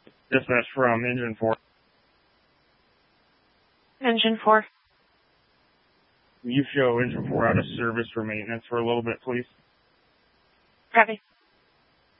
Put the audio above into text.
Dispatch from Engine 4. Engine 4. You show Engine 4 out of service for maintenance for a little bit, please. Copy.